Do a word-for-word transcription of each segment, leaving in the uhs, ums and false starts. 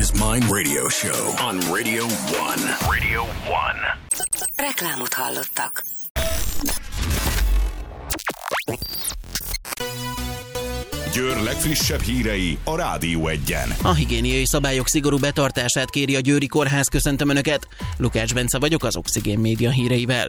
His Mind Radio Show on Radio One. Radio One. Reklámot hallottak. Győr legfrissebb hírei a Rádió Egyen. A higiéniai szabályok szigorú betartását kéri a Győri Kórház. Köszöntöm Önöket! Lukács Bence vagyok az Oxigén Média híreivel.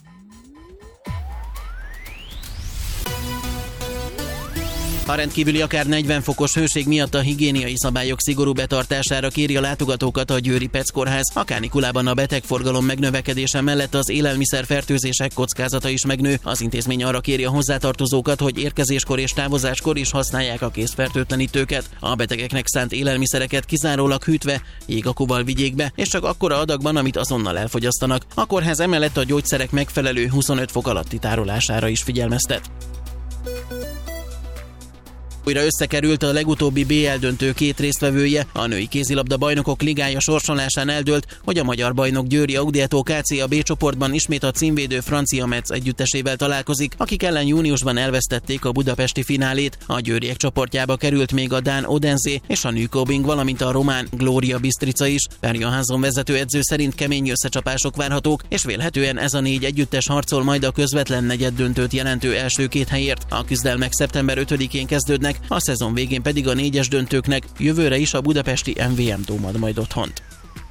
A rendkívüli akár negyven fokos hőség miatt a higiéniai szabályok szigorú betartására kéri a látogatókat a Győri Pec Kórház. A kánikulában a betegforgalom megnövekedése mellett az élelmiszerfertőzések kockázata is megnő. Az intézmény arra kéri a hozzátartozókat, hogy érkezéskor és távozáskor is használják a készfertőtlenítőket. A betegeknek szánt élelmiszereket kizárólag hűtve, jégakúval vigyék be, és csak akkora adagban, amit azonnal elfogyasztanak. A kórház emellett a gyógyszerek megfelelő huszonöt fok alatti tárolására is figyelmeztet. Újra összekerült a legutóbbi bé el döntő két résztvevője. A női kézilabda bajnokok ligája sorsolásán eldőlt, hogy a magyar bajnok Győri Audietó ká cé a B csoportban ismét a címvédő Francia Metz együttesével találkozik, akik ellen júniusban elvesztették a budapesti finálét. A győriek csoportjába került még a dán Odense és a Nyköping, valamint a román Gloria Bistrica is. Perjaházon vezetőedző szerint kemény összecsapások várhatók, és vélhetően ez a négy együttes harcol majd a közvetlen negyeddöntőt jelentő első két helyért. A küzdelmek szeptember ötödikén kezdődnek, a szezon végén pedig a négyes döntőknek. Jövőre is a budapesti em vé em Dóm ad majd otthont.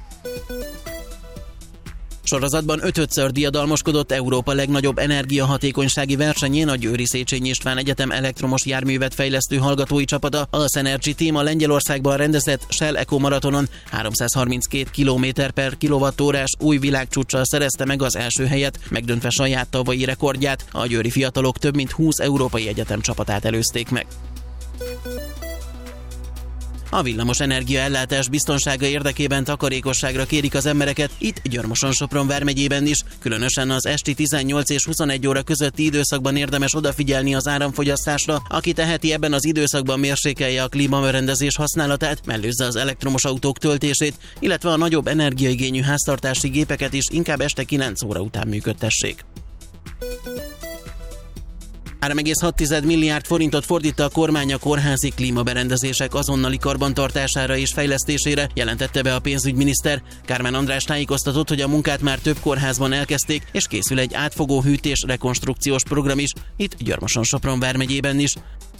Sorozatban ötödször diadalmoskodott Európa legnagyobb energiahatékonysági versenyén a Győri Széchenyi István Egyetem elektromos járművet fejlesztő hallgatói csapata. A Synergy Team a Lengyelországban rendezett Shell Eco Maratonon háromszázharminckét kilométer per kilowattórás új világcsúccsal szerezte meg az első helyet, megdöntve saját tavalyi rekordját. A győri fiatalok több mint húsz európai egyetem csapatát előzték meg. A villamos energiaellátás biztonsága érdekében takarékosságra kérik az embereket, itt Gyarmoson-Sopron vármegyében is. Különösen az esti tizennyolc és huszonegy óra közötti időszakban érdemes odafigyelni az áramfogyasztásra. Aki teheti, ebben az időszakban mérsékelje a klímaberendezés használatát, mellőzze az elektromos autók töltését, illetve a nagyobb energiaigényű háztartási gépeket is inkább este kilenc óra után működtessék. három egész hat milliárd forintot fordít a kormány a kórházi klímaberendezések azonnali karbantartására és fejlesztésére, jelentette be a pénzügyminiszter. Kármán András tájékoztatott, hogy a munkát már több kórházban elkezdték, és készül egy átfogó hűtés rekonstrukciós program is, itt Gyarmoson-Sopron vármegyében is.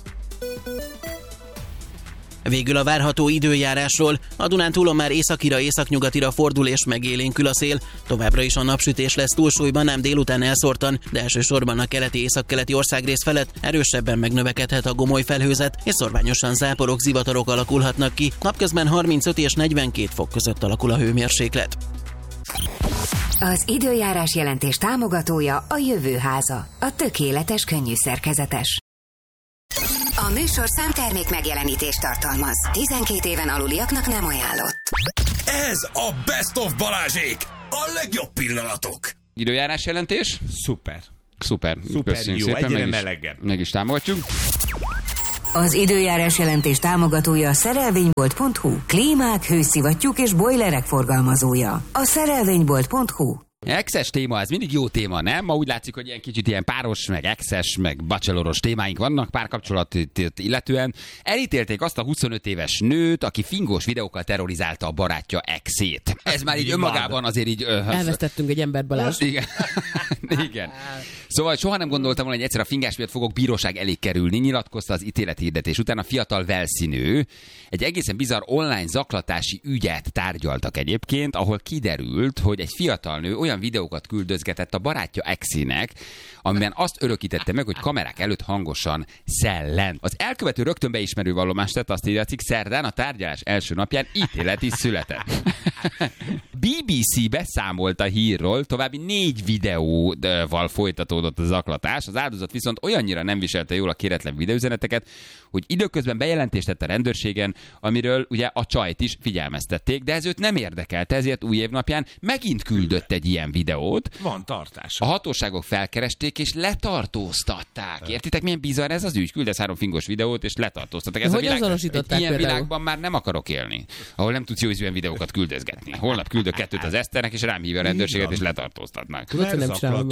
Végül a várható időjárásról. A Dunántúlon már északira, északnyugatira fordul és megélénkül a szél. Továbbra is a napsütés lesz túlsúlyban, ám délután elszórtan, de elsősorban a keleti északkeleti országrész felett erősebben megnövekedhet a gomoly felhőzet, és szorványosan záporok, zivatarok alakulhatnak ki. Napközben harmincöt és negyvenkét fok között alakul a hőmérséklet. Az időjárás jelentés támogatója a Jövőháza, a tökéletes könnyű szerkezetes. A műsor számtermék megjelenítést tartalmaz. tizenkét éven aluliaknak nem ajánlott. Ez a Best of Balázsék! A legjobb pillanatok! Időjárás jelentés? Szuper. Szuper. Szuper Köszönjük jó, szépen, egyre meg is, melegebb. meg is támogatjuk. Az időjárás jelentés támogatója a szerelvénybolt pont hu. Klímák, hőszivattyúk és bojlerek forgalmazója. A szerelvénybolt pont hu. Exes téma, ez mindig jó téma, nem? Ma úgy látszik, hogy ilyen kicsit ilyen páros, meg exes, meg bacheloros témáink vannak párkapcsolatot illetően. Elítélték azt a huszonöt éves nőt, aki fingós videókkal terrorizálta a barátja exét. Ez már így önmagában azért így... Ö, Elvesztettünk egy embert, Balázs. Igen. Igen. Szóval soha nem gondoltam volna, hogy egyszer a fingás miatt fogok bíróság elé kerülni, nyilatkozta az ítélethirdetés után a fiatal velszinő. Egy egészen bizarr online zaklatási ügyet tárgyaltak egyébként, ahol kiderült, hogy egy fiatal nő olyan videókat küldözgetett a barátja exének, amiben azt örökítette meg, hogy kamerák előtt hangosan szellent. Az elkövető rögtön beismerő vallomást tett, azt írja, szerdán a tárgyalás első napján ítélet is született. bé bé cé beszámolt a hírról, további négy videóval folytatódott a zaklatás, az áldozat viszont olyannyira nem viselte jól a kéretlen videóüzeneteket, hogy időközben bejelentést tett a rendőrségen, amiről ugye a csajt is figyelmeztették, de ez őt nem érdekelte, ezért új évnapján megint küldött egy ilyen videót. Van tartás. A hatóságok felkeresték és letartóztatták. Értitek, milyen bizarr ez az ügy? Küldesz három fingos videót és letartóztatták. Ez hogy a világ, azonosították ilyen például? világban már nem akarok élni, ahol nem tudsz jó ízűen videókat küldözgetni. Holnap küldök küldök kettőt az Eszternek, és rám hív a rendőrséget, és letartóztatnak. Tudod, nem csinálom.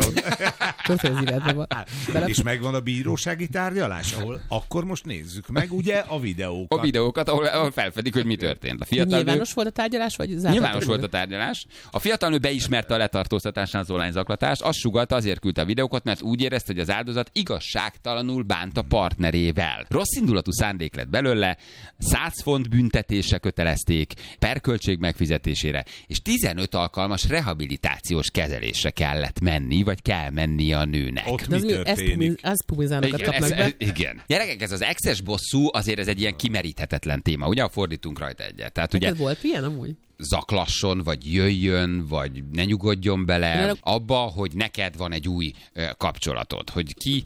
És megvan a bírósági tárgyalás, ahol akkor most nézzük meg, ugye, a videókat. A videókat, ahol, ahol felfedik, hogy mi történt. A fiatal nyilvános nő... volt a tárgyalás, vagy zárt? Nyilvános volt a tárgyalás. A fiatal nő beismerte a letartóztatásnál az online zaklatást, azt sugallta, azért küldte a videókat, mert úgy érezte, hogy az áldozat igazságtalanul bánt a partnerével. Rossz indulatú szándék lett belőle, száz font büntetése kötelezték, perköltség megfizetésére, és tizenöt alkalmas rehabilitációs kezelésre kellett menni, vagy kell menni a nőnek. Ott mi történik? Ez pumizálnokat Igen, kapnak ez, be. ez, igen. Gyerekek, ez az exes bosszú, azért ez egy ilyen kimeríthetetlen téma, ugye? Fordítunk rajta egyet. Tehát ugye volt ilyen amúgy? zaklasson, vagy jöjjön, vagy ne nyugodjon bele abba, hogy neked van egy új kapcsolatod, hogy ki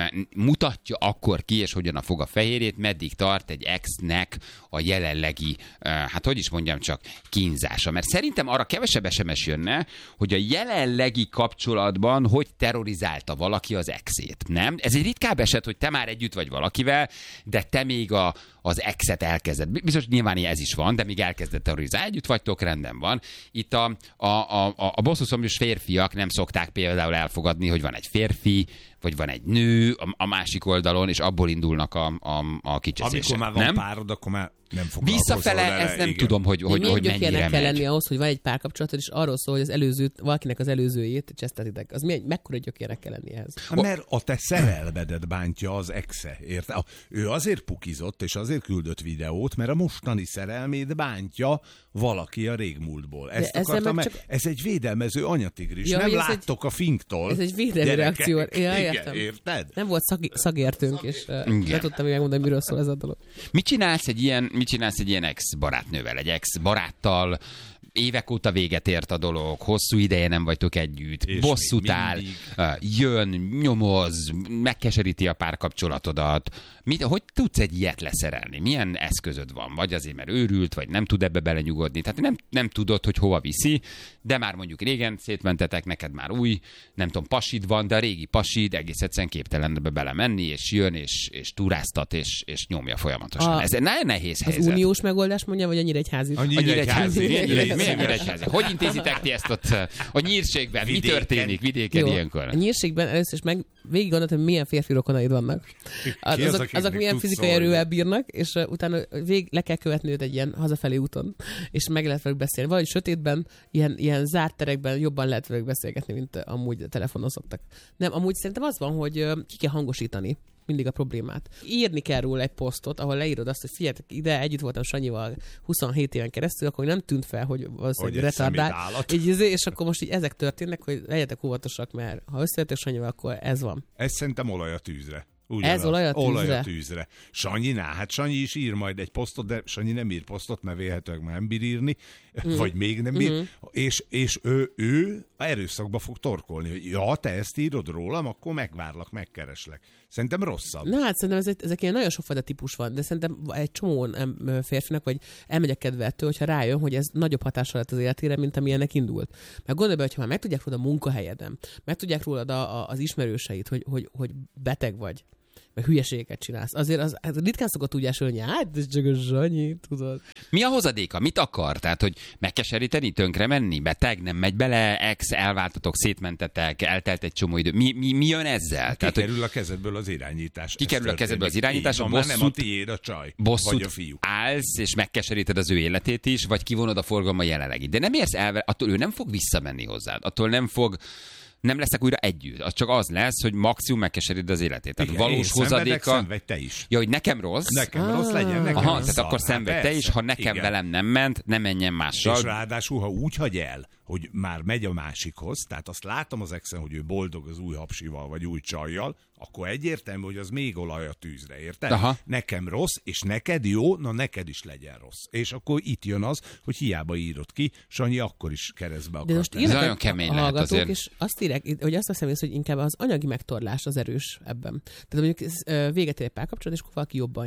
mutatja akkor ki, és hogyan a fog a fehérjét, meddig tart egy exnek a jelenlegi, hát hogy is mondjam csak, kínzása. Mert szerintem arra kevesebb es em es jönne, hogy a jelenlegi kapcsolatban hogy terrorizálta valaki az exét, nem? Ez egy ritkább eset, hogy te már együtt vagy valakivel, de te még a, az exet elkezded. Biztos nyilván ez is van, de még elkezded terrorizálni, együtt vagytok, rendben van. Itt a, a, a, a bosszúszomjas férfiak nem szokták például elfogadni, hogy van egy férfi, vagy van egy nő a, a másik oldalon, és abból indulnak a, a, a kicseszések. Amikor már van nem? párod, akkor már nem foglalkozol Visszafele, vele, ez nem igen. tudom, hogy, hogy, hogy mennyire kell megy. lenni ahhoz, hogy van egy párkapcsolatod, és arról szól, hogy az előző, valakinek az előzőjét csesztetitek. Az milyen, mekkora gyökérnek kell lenni ehhez? Hát mert a te szerelmedet bántja az exe, érte? Ő azért pukizott, és azért küldött videót, mert a mostani szerelmét bántja valaki a régmúltból. Ezt akartam, meg... csak... Ez egy védelmező anyatigris. Ja, nem egy... láttok a finktól. Ez egy védelmi reakció. Ja, igen, értem. érted? Nem volt szag... szagértőnk, és uh, le tudtam még megmondani, miről szól ez a dolog. Mit csinálsz egy ilyen, mit csinálsz egy ilyen ex-barátnővel, egy ex-baráttal, évek óta véget ért a dolog, hosszú ideje nem vagytok együtt, és bosszút áll, jön, nyomoz, megkeseríti a párkapcsolatodat. Mit, hogy tudsz egy ilyet leszerelni? Milyen eszközöd van? Vagy azért, mert őrült, vagy nem tud ebbe belenyugodni. Tehát nem, nem tudod, hogy hova viszi, de már mondjuk régen szétmentetek, neked már új, nem tudom, pasid van, de a régi pasid egész egyszerűen képtelen ebbe belemenni, és jön, és, és turáztat, és, és nyomja folyamatosan. A, Ez egy nagyon nehéz az helyzet. Uniós megoldás mondja, vagy annyira egyházi? Annyira, annyira egyházi. egyházi. Miért egyházi? Hogy intézitek ti ezt ott a nyírségben? Vidéken. Mi történik vidéken Jó. ilyenkor? A nyírségben először is meg végig gondoltam, hogy milyen férfi rokonaid vannak. Az, az, azok, azok milyen fizikai szólni? erővel bírnak, és uh, utána vég, le kell követni őt egy ilyen hazafelé úton, és meg lehet velük beszélni. Valahogy sötétben, ilyen, ilyen zárt terekben jobban lehet velük beszélgetni, mint uh, amúgy telefonon szoktak. Nem, amúgy szerintem az van, hogy uh, ki kell hangosítani mindig a problémát. Írni kell róla egy posztot, ahol leírod azt, hogy figyeljetek ide, együtt voltam Sanyival huszonhét éven keresztül, akkor nem tűnt fel, hogy valószínűleg retardált. Így, és akkor most így ezek történnek, hogy legyetek óvatosak, mert ha összejöttek Sanyival, akkor ez van. Ez szerintem olaj a tűzre. Ez olaj a tűzre? Olaj a tűzre. Sanyinál, hát Sanyi is ír majd egy posztot, de Sanyi nem ír posztot, mert vélhetőleg már nem bír írni, mm. vagy még nem bír, mm. és, és ő, ő erőszakba fog torkolni, hogy ja, te ezt írod rólam, akkor megvárlak, megkereslek. Szerintem rosszabb. Na hát szerintem ez egy, ezek ilyen nagyon sokfajta típus van, de szerintem egy csomó férfinak, vagy elmegyek kedve ettől, hogyha rájön, hogy ez nagyobb hatással lett az életére, mint amilyennek indult. Mert gondolj be, hogyha már megtudják rólad a munkahelyeden, megtudják rólad a, a, az ismerőseit, hogy, hogy, hogy beteg vagy, meg hülyeségeket csinálsz. Azért az, az ritkán szokott úgy esélni, hogy hát ez csak a Sanyi, tudod. Mi a hozadéka? Mit akar? Tehát, hogy megkeseríteni, tönkre menni, beteg, nem megy bele, ex, elváltatok, szétmentetek, eltelt egy csomó idő. Mi, mi, mi jön ezzel? Kikerül Tehát, a kezedből az irányítás. Kikerül a kezedből az irányítás, a bosszút, nem a tiéd a csaj, vagy a fiú. Állsz, és megkeseríted az ő életét is, vagy kivonod a forgalma jelenlegi. De nem érsz el, attól ő nem fog visszamenni hozzád. Attól nem fog nem lesznek újra együtt. Az csak az lesz, hogy maximum megkeseríted az életét. Tehát igen, valós hozadéka... Szenvedj te is. Ja, hogy nekem rossz. Nekem ah. rossz legyen, nekem Aha, rossz. tehát akkor szenvedj te is, ha nekem igen. velem nem ment, ne menjen mással. És ráadásul, ha úgy hagy el, hogy már megy a másikhoz, tehát azt látom az exen, hogy ő boldog az új hapsival, vagy új csajjal, akkor egyértelmű, hogy az még olaj a tűzre, érted? Aha. Nekem rossz, és neked jó, na neked is legyen rossz. És akkor itt jön az, hogy hiába írod ki, Sanyi akkor is keresztbe akart. De most ez nagyon kemény lehet azért. És azt írják, hogy azt veszem észre, hogy inkább az anyagi megtorlás az erős ebben. Tehát mondjuk véget ér egy párkapcsolat, és akkor valaki jobban jár.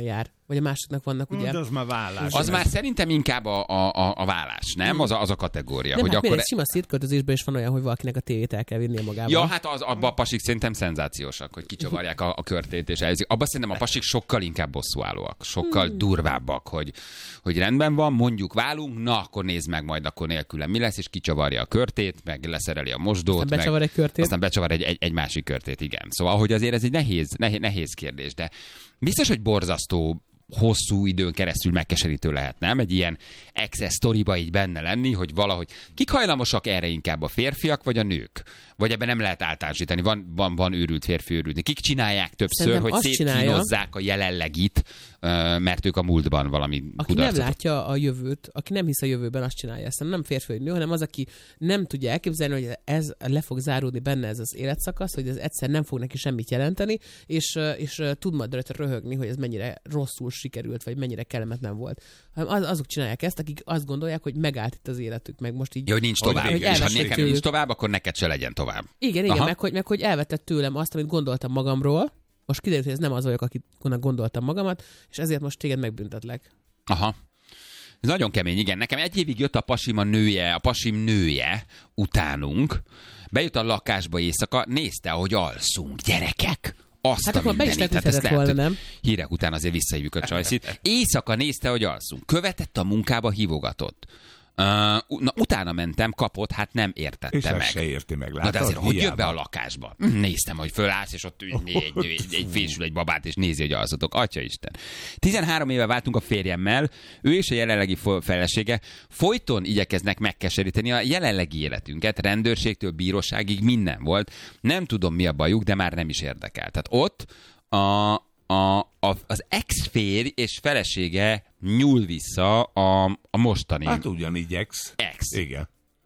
vagy a másiknak vannak ugye... De az már vállás. Az már szerintem inkább a, a, a vállás, nem? Az a, az a kategória. Nem, hogy hát akkor... egy sima szétköltözésben is van olyan, hogy valakinek a tévét el kell vinnie magával. Ja, hát az, abban a pasik szerintem szenzációsak, hogy kicsavarják a, a körtét és elviszik. Abban szerintem a pasik sokkal inkább bosszúállóak, sokkal hmm. durvábbak, hogy, hogy rendben van, mondjuk válunk, na akkor nézd meg majd akkor nélkülem mi lesz, és kicsavarja a körtét, meg leszereli a mosdót. Aztán becsavar meg, egy körtét. Aztán becsavar egy, egy, egy másik körtét, igen. Szóval, hogy azért ez egy nehéz, nehéz, nehéz kérdés, de biztos, hogy borzasztó hosszú időn keresztül megkeserítő lehet, nem? Egy ilyen access sztoriba így benne lenni, hogy valahogy kik hajlamosak erre inkább, a férfiak vagy a nők? Vagy ebben nem lehet általánosítani, van, van, van őrült férfi, őrült. Kik csinálják többször, szerintem hogy szétkínozzák a jelenlegit, mert ők a múltban valami Aki nem látja a jövőt, aki nem hisz a jövőben, azt csinálja. Ezt nem férfi vagy nő, hanem az, aki nem tudja elképzelni, hogy ez le fog záródni benne ez az életszakasz, hogy ez egyszer nem fog neki semmit jelenteni, és, és tud majd rögtön röhögni, hogy ez mennyire rosszul sikerült, vagy mennyire kellemetlen volt. Az, azok csinálják ezt, akik azt gondolják, hogy megállt itt az életük, meg most így... Ja, hogy nincs tovább. Hogy és ha nekem nincs tovább, akkor neked se legyen tovább. Igen, igen, meg hogy, meg hogy elvetett tőlem azt, amit gondoltam magamról, most kiderült, hogy ez nem az vagyok, akinek gondoltam magamat, és ezért most téged megbüntetlek. Aha. Ez nagyon kemény, igen. Nekem egy évig jött a pasim a nője, a pasim nője utánunk, bejött a lakásba éjszaka, nézte, ahogy alszunk, gyerekek. Azt hát akkor be is leküldhetett volna, nem? Hírek után azért visszahívjuk a csajszit. Éjszaka nézte, hogy alszunk. Követett a munkába, hívogatott. Uh, na, utána mentem, kapott, hát nem értette és meg. És se érti meg, látod? Na de azért, hogy hiába. jön be a lakásba? Néztem, hogy fölállsz, és ott egy, egy, egy, egy fésül egy babát, és nézi, hogy alszotok. Atyaisten. tizenhárom éve váltunk a férjemmel, ő és a jelenlegi felesége folyton igyekeznek megkeseríteni a jelenlegi életünket, rendőrségtől bíróságig minden volt. Nem tudom, mi a bajuk, de már nem is érdekel. Tehát ott a A, a, az ex-férj és felesége nyúl vissza a, a mostani... Hát ugyanígy ex. Ex. Igen.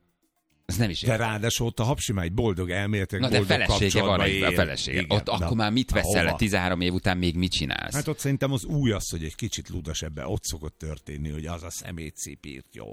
Ez nem is de ráadásul ott a hapsimány boldog elméletek, na, boldog de felesége van, él. a felesége. Igen, ott na, akkor már mit veszel le tizenhárom év után, még mit csinálsz? Hát ott szerintem az új az, hogy egy kicsit ludas ebbe. Ott szokott történni, hogy az a szemét szépírt jó.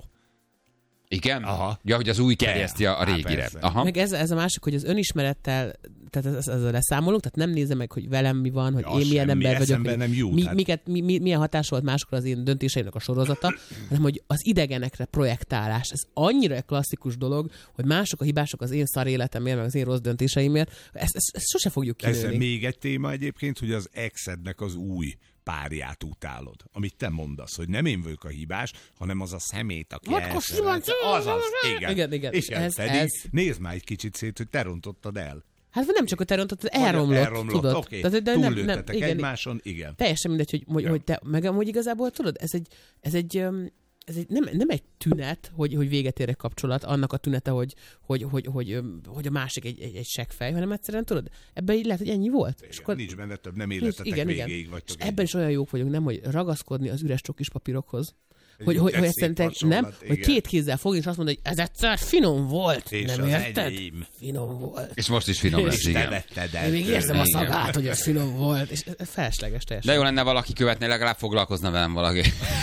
Igen? Aha. Ja, hogy az új kerjeszti a régire. Aha. Meg ez, ez a másik, hogy az önismerettel, tehát ez, ez a leszámolunk, tehát nem nézem meg, hogy velem mi van, hogy ja, én milyen ember vagyok, hogy nem jut, mi, hát. miket, mi, mi, milyen hatás volt másokra az én döntéseimnek a sorozata, hanem hogy az idegenekre projektálás. Ez annyira klasszikus dolog, hogy mások a hibások az én szar életemért, meg az én rossz döntéseimért. Ezt, ezt, ezt sose fogjuk kinőni. Ez még egy téma egyébként, hogy az exednek az új párját utálod. Amit te mondasz, hogy nem én vagyok a hibás, hanem az a szemét, aki elszerelt. Azaz, igen. Igen, igen. igen ez, pedig ez... nézd már egy kicsit szét, hogy te rontottad el. Hát nem csak, hogy te rontottad, elromlott, elromlott, tudod. Okay. Tehát, de nem, nem, igen, egymáson, igen. Teljesen mindegy, hogy, hogy, ja. hogy te, meg amúgy igazából tudod, ez egy, ez egy, ez egy nem, nem egy tünet, hogy, hogy véget ér egy kapcsolat, annak a tünete, hogy, hogy, hogy, hogy, hogy a másik egy, egy, egy seggfej, hanem egyszerűen tudod, ebben így lehet, hogy ennyi volt. Igen, és akkor, nincs benne több, nem életetek igen, végéig igen. vagytok. És ebben is olyan jók vagyunk, nem, hogy ragaszkodni az üres csokis papírokhoz. Hogy, hogy, hogy szerintem nem, igen. Hogy két kézzel fogni, és azt mondani, hogy ez egyszer finom volt. És nem érted? Enyém. Finom volt. És most is finom lesz, igen. Én még érzem a szagát, hogy ez finom volt. És ez felesleges teljesen. De jó lenne valaki követni, legalább foglalkozna velem valaki.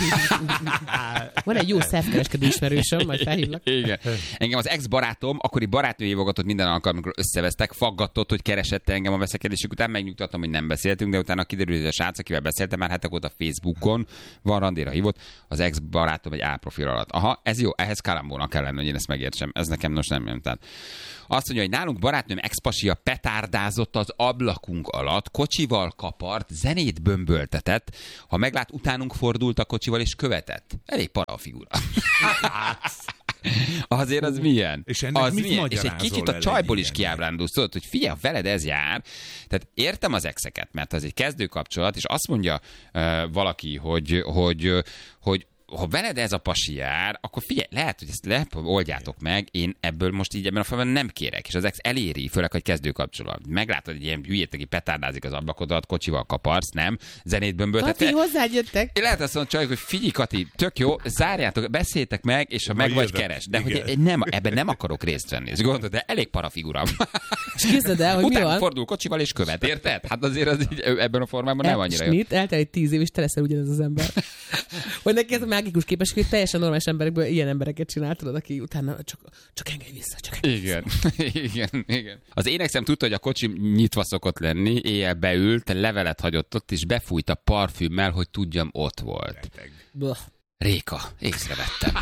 Van egy jó szervkereskedő ismerősöm, majd felhívlak. Igen. Engem az ex-barátom, akkori barátnő hívogatott minden alkalommal, amikor összevesztek, faggatott, hogy keresette engem a veszekedésük után, megnyugtattam, hogy nem beszéltünk, de utána kiderült, hogy a srác, akivel beszéltem már hetek óta Facebookon, van randéra hívott, az ex barátom egy A-profil alatt. Aha, ez jó, ehhez kalambónak kell lenni, hogy én ezt megértsem. Ez nekem most nem jön. Tehát azt mondja, hogy nálunk barátnőm ex-pasia petárdázott az ablakunk alatt, kocsival kapart, zenét bömböltetett, ha meglát, utánunk fordult a kocsival és követett. Elég para a figura. Azért az milyen? És ennek az mit milyen? És egy kicsit a csajból is kiábrándulsz, tudod, hogy figyelj, veled ez jár. Tehát értem az exeket, mert az egy kezdőkapcsolat, és azt mondja uh, valaki, hogy, hogy, hogy ha veled ez a pasi jár, akkor figyelj, lehet, hogy ezt lehet, oldjátok meg, én ebből most így ebben a falban nem kérek, és az ex eléri, főleg, hogy kezdőkapcsolat. Meglátod, hogy ilyen hülyét, aki petárdázik az ablakodat, kocsival kaparsz, nem? Zenét bömböltet. Kati, hozzád jöttek. Én lehet azt mondani, csajok, hogy figyelj, Kati, tök jó, zárjátok, beszéltek meg, és ha meg vagy, keres. De igen. Hogy nem, ebben nem akarok részt venni. És gondolod, de elég para figura. És képzeld el, hogy mi van? fordul kocsival és követ, érted? Hát azért az így, ebben a formában nem annyira jó. Snit, eltelik tíz év, és te leszel ugyanez az ember. Hogy neki ez mágikus képesség, hogy teljesen normális emberekből ilyen embereket csináltad, aki utána csak, csak engedj vissza, csak engedj Igen, igen, igen. Az énekszem tudta, hogy a kocsi nyitva szokott lenni, éjjel beült, levelet hagyott ott, és befújt a parfümmel, hogy tudjam, ott volt. Blah. Réka, észrevettem.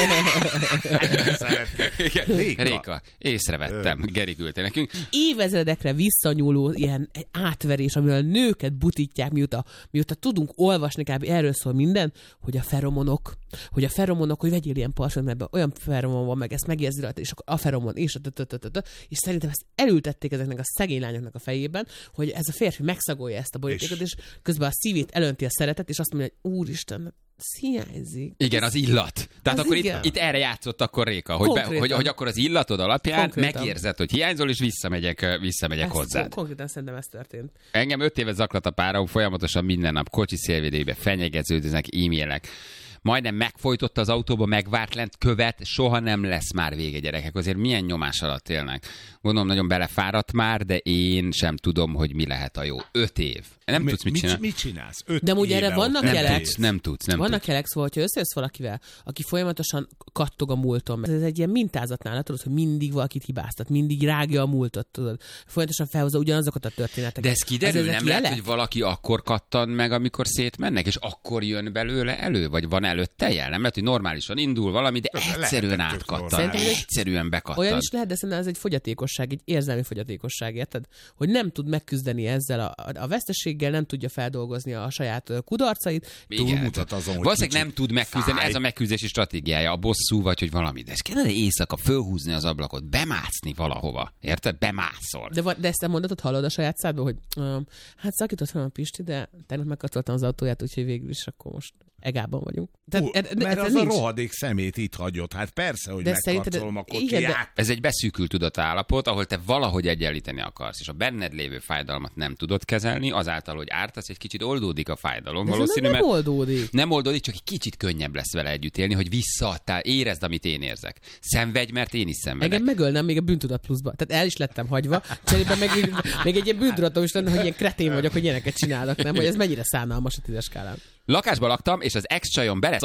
Réka. Réka, észrevettem. Geri küldte nekünk. Évezredekre visszanyúló ilyen átverés, amivel a nőket butítják, mióta, mióta tudunk olvasni, kb. Erről szól minden, hogy a feromonok, hogy a feromonok, hogy vegyél ilyen parfümöt, mert olyan feromon van, meg ezt megérzi rajta, és a feromon, és a tötötötötö, és szerintem ezt elültették ezeknek a szegény lányoknak a fejében, hogy ez a férfi megszagolja ezt a borítékot, és közben a szívét elönti a szeretet, és azt mondja, hogy úristen, hiányzik. Igen, az illat. Tehát az akkor igen. itt, itt erre játszott akkor Réka, hogy, be, hogy, hogy akkor az illatod alapján Konkrétan. megérzed, hogy hiányzol, és visszamegyek, visszamegyek hozzád. Konkrétan szerintem ez történt. Engem öt évet zaklat a pára, folyamatosan minden nap kocsi szélvédébe fenyegeződnek, e-mailek. Majdnem megfojtott az autóba, megvárt lent, követ, soha nem lesz már vége, gyerekek. Azért milyen nyomás alatt élnek. Gondolom, nagyon belefáradt már, de én sem tudom, hogy mi lehet a jó. Öt év. Nem Mi, tudsz mit mit, csinálni. mit csinálsz? Öt De amúgy éve erre vannak ott. Nem jelek. tudsz, nem tudsz, nem Vannak tudsz. jelek, szóval, hogyha összejössz valakivel, aki folyamatosan kattog a múlton. Ez egy ilyen mintázat nála, tudod, hogy mindig valakit hibáztat, mindig rágja a múltat, tudod. Folyamatosan felhozza ugyanazokat a történeteket. De ez kiderül, ezek nem lehet, jelek? hogy valaki akkor kattan meg, amikor szétmennek, és akkor jön belőle elő, vagy van előtte jel? Nem lehet, hogy normálisan indul valami, de Persze, egyszerűen lehetett tök átkattan. Szerintem ez- Egyszerűen bekattan. Olyan is lehet, de szerintem ez egy fogyatékosság, egy érzelmi fogyatékosság, érted? Hogy nem tud megküzdeni ezzel a, a veszteséggel, nem tudja feldolgozni a saját ö, kudarcait. Túlmutat azon, hogy valószínűleg kicsit nem tud megküzdeni, fáj. ez a megküzdési stratégiája, a bosszú vagy, hogy valami. De ez kellene éjszaka fölhúzni az ablakot, bemászni valahova. Érted? Bemászol. De, van, de ezt a mondatot hallod a saját szádból, hogy um, hát szakított fel a Pisti, de tegnap megkatoltam az autóját, úgyhogy végül is akkor most egában vagyunk. Hú, e- e- mert ez az nincs. a rohadék szemét itt hagyott. Hát persze, hogy De megkarcolom a szerinted- igen, de- kocsiját. Ez egy beszűkült tudatállapot, ahol te valahogy egyenlíteni akarsz, és a benned lévő fájdalmat nem tudod kezelni, azáltal, hogy ártasz, egy kicsit oldódik a fájdalom. De Valószínű, nem mert oldódik. nem oldódik, csak egy kicsit könnyebb lesz vele együtt élni, hogy visszaadtál, érezd, amit én érzek. Szenvedj, mert én is szenvedek. Engem megölnem még a bűntudat pluszba. Tehát el is lettem hagyva. Cserébe meg még, még egy ilyen bűntudatom is lenne, hogy ilyen kretén vagyok, hogy ilyeneket csinálok, nem? Hogy ez mennyire szánalmas a tízes skálán. Lakásban laktam, és az ex-csajom bele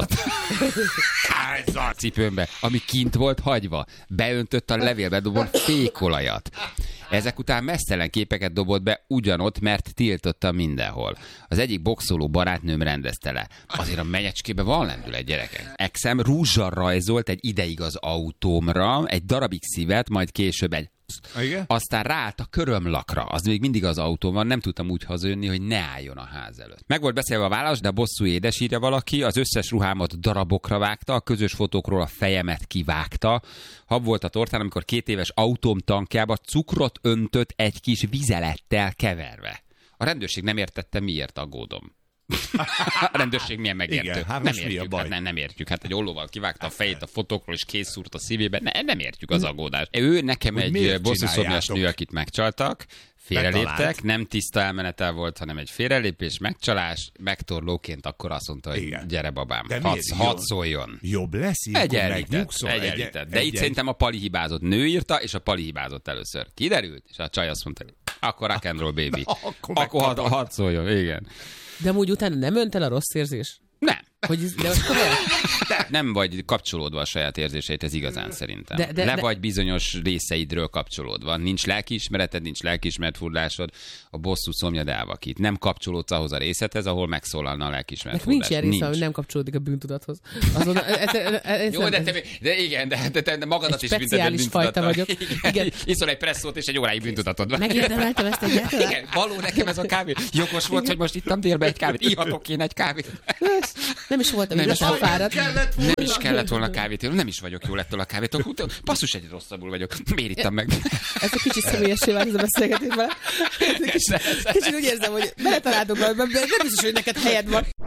cipőmbe, ami kint volt hagyva. Beöntött a levélbe dobott fékolajat. Ezek után mesztelen képeket dobott be ugyanott, mert tiltotta mindenhol. Az egyik boxoló barátnőm rendezte le. Azért a menyecskébe van lendület, gyerekek. Exem rúzsal rajzolt egy ideig az autómra, egy darabig szívet, majd később egy Igen? aztán ráállt a körömlakra. Az még mindig az autón van, nem tudtam úgy hazajönni, hogy ne álljon a ház előtt. Meg volt beszélve a válasz, de bosszú édes, írja valaki, az összes ruhámat darabokra vágta, a közös fotókról a fejemet kivágta. Hab volt a tortán, amikor két éves autóm tankjába cukrot öntött egy kis vizelettel keverve. A rendőrség nem értette, miért aggódom. A rendőrség milyen megértő. Igen, hát nem most mi a értjük, baj? hát nem, nem értjük. Hát egy ollóval kivágta a fejét a fotókról, és kész szúrt a szívébe. Ne, nem értjük az aggódást. Ő nekem Hogy egy miért bosszúszomjas csináljátok? nő, akit megcsaltak, félreléptek, Betalált. nem tiszta elmenetel volt, hanem egy félrelépés, megcsalás, megtorlóként akkor azt mondta, hogy Igen. gyere babám, De hadd, miért hadd jobb? szóljon. Jobb lesz, ilyenkor Egyenlített, megnyugszol. egyenlített. Egy- De itt egy- szerintem a Pali hibázott. Nő írta, és a Pali hibázott először. Kiderült, és a csaj azt mondta, hogy akkor rock and roll baby. Akkor Akkor hadd, megkapod. hadd szóljon, igen. De amúgy utána nem önt el a rossz érzés? Nem. Hogy, de most komolyan? Nem vagy kapcsolódva a saját érzéseit, ez igazán szerintem. De- de- Le de- vagy bizonyos részeidről kapcsolódva. Nincs lelkiismereted, nincs lelkiismeretfurdalásod, a bosszú szomjad elvakít. Nem kapcsolódsz ahhoz a részlethez, ahol megszólalna a Nek lelkiismeretfurdalás. nincs ilyen része, hogy nem kapcsolódik a bűntudathoz. Azon, ez, ez, ez, Jó, de, te, de igen, de, de, de, de magadat Egy is speciális bünteted fajta vagyok. Igen. Igen. Iszol egy presszót, és egy óráig büntetatod van. Megérdemeltem ezt egyáltalán? Igen, való nekem ez a kávé. Jogos volt, hogy most ittam délbe egy kávét. Ihatok én egy kávét. Nem is voltam Nem is igazán voltam. fáradt. Nem is kellett volna kávét élni, nem is vagyok jól ettől a kávétól. Utána basszus, egy rosszabbul vagyok. Miért ittam meg? Ez egy kicsit személyessé vált ez a beszélgetés vele. Kicsit, kicsit úgy érzem, hogy beletaláltunk valamiben, de nem biztos, hogy neked helyed van.